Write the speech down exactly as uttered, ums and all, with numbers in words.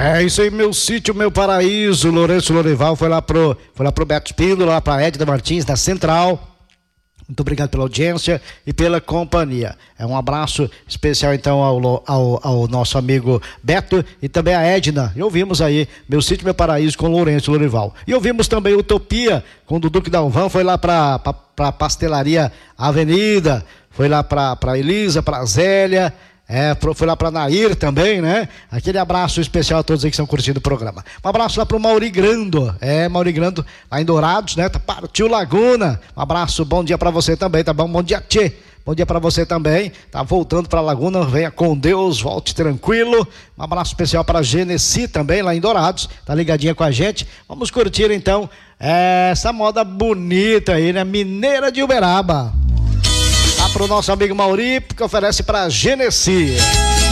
É isso aí, meu sítio, meu paraíso. Lourenço Lorival foi lá pro, foi lá pro Beto Espíndola, lá pra Edna Martins, da Central. Muito obrigado pela audiência e pela companhia. É um abraço especial então ao, ao, ao nosso amigo Beto e também a Edna. E ouvimos aí Meu Sítio, Meu Paraíso com Lourenço Lorival. E ouvimos também Utopia com o Dudu Dalvan, foi lá para a Pastelaria Avenida, foi lá para Elisa, para Zélia. É, foi lá para Nair também, né? Aquele abraço especial a todos aí que estão curtindo o programa. Um abraço lá pro Mauri Grando, é, Mauri Grando, lá em Dourados, né? Partiu Laguna. Um abraço, bom dia para você também, tá bom? Bom dia, tchê. Bom dia para você também. Tá voltando para Laguna, venha com Deus, volte tranquilo. Um abraço especial para Genesi também, lá em Dourados, tá ligadinha com a gente. Vamos curtir então essa moda bonita aí, né? Mineira de Uberaba. Para o nosso amigo Mauri, que oferece para Genesi.